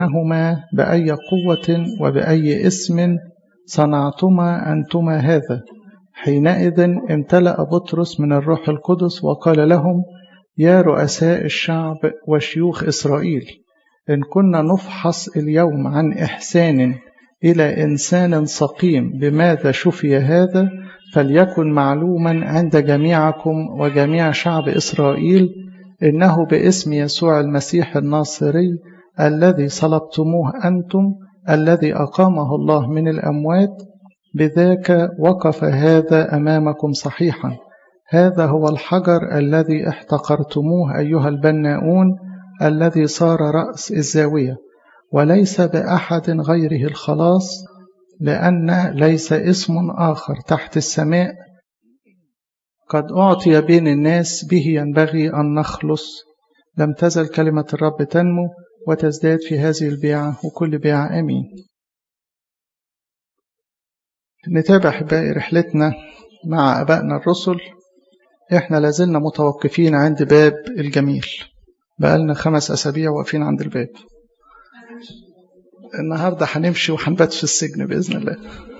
هما بأي قوة وبأي اسم صنعتما أنتما هذا؟ حينئذ امتلأ بطرس من الروح القدس وقال لهم: يا رؤساء الشعب وشيوخ إسرائيل، إن كنا نفحص اليوم عن إحسان إلى إنسان سقيم بماذا شفي هذا، فليكن معلوما عند جميعكم وجميع شعب إسرائيل إنه باسم يسوع المسيح الناصري الذي صلبتموه أنتم، الذي أقامه الله من الأموات، بذاك وقف هذا أمامكم صحيحا. هذا هو الحجر الذي احتقرتموه أيها البناؤون، الذي صار رأس الزاوية، وليس بأحد غيره الخلاص، لأن ليس اسم آخر تحت السماء قد أعطي بين الناس به ينبغي أن نخلص. لم تزل كلمة الرب تنمو وتزداد في هذه البيعة وكل بيعة. آمين. نتابع باقي رحلتنا مع أبائنا الرسل. إحنا لازلنا متوقفين عند باب الجميل، بقالنا 5 أسابيع واقفين عند الباب. النهاردة هنمشي وهنبات في السجن بإذن الله.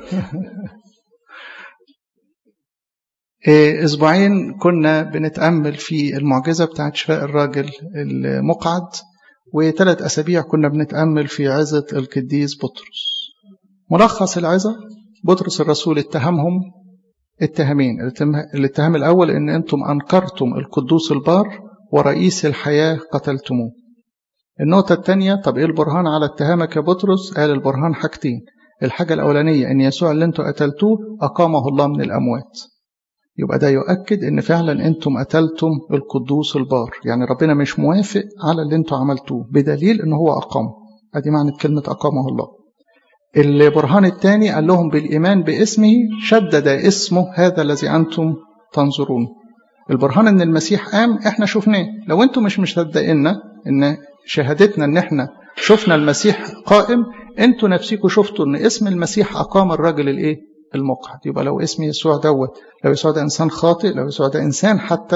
أسبوعين كنا بنتأمل في المعجزة بتاعت شفاء الراجل المقعد، و3 أسابيع كنا بنتأمل في عظة القديس بطرس. ملخص العظة: بطرس الرسول اتهمهم اتهامين. الاتهام الأول إن أنتم أنكرتم القدوس البار ورئيس الحياة قتلتموه. النقطة الثانية: طب إيه البرهان على اتهامك يا بطرس؟ قال البرهان حاجتين. الحاجة الأولانية إن يسوع اللي أنتم قتلتوه أقامه الله من الأموات. يبقى ده يؤكد إن فعلا أنتم قتلتم القدوس البار، يعني ربنا مش موافق على اللي أنتم عملتوه، بدليل إن هو أقامه. أدي معنى كلمة أقامه الله. البرهان الثاني قال لهم بالإيمان باسمه شدد اسمه هذا الذي أنتم تنظرون. البرهان إن المسيح قام إحنا شفناه. لو أنتم مش مصدقيننا إن شهادتنا إن إحنا شفنا المسيح قائم، أنتم نفسكم شفتوا إن اسم المسيح أقام الرجل الإيه؟ المقعد. يبقى لو اسم يسوع دوت، لو يسوع ده إنسان خاطئ، لو يسوع ده إنسان حتى